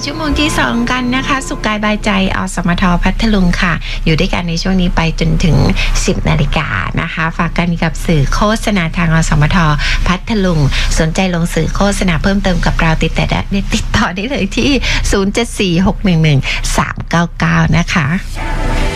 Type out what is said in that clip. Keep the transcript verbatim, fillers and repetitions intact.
ชั่วโมงที่สองกันนะคะสุขกายบายใจอสมทพัทลุงค่ะอยู่ด้วยกันในช่วงนี้ไปจนถึงสิบนาฬิกานะคะฝากกันกับสื่อโฆษณาทางอสมทพัทลุงสนใจลงสื่อโฆษณาเพิ่มเติมกับเราติดต่อได้ติดต่อได้เลยที่ศูนย์ เจ็ด สี่ หก หนึ่ง หนึ่ง สาม เก้า เก้านะคะ